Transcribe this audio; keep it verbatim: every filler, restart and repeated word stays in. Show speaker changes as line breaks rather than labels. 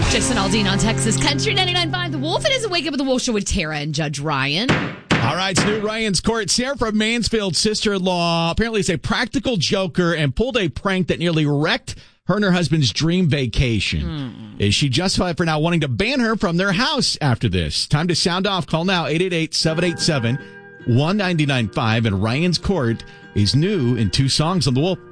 Jason Aldean on Texas Country ninety-nine point five. The Wolf. It is a Wake Up with the Wolf show with Tara and Judge Ryan.
All right, it's new Ryan's Court. Sarah from Mansfield's sister-in-law apparently is a practical joker and pulled a prank that nearly wrecked her and her husband's dream vacation. Mm. Is she justified for now wanting to ban her from their house after this? Time to sound off. Call now, eight eight eight, seven eight seven, one nine nine five. And Ryan's Court is new in two songs on the Wolf.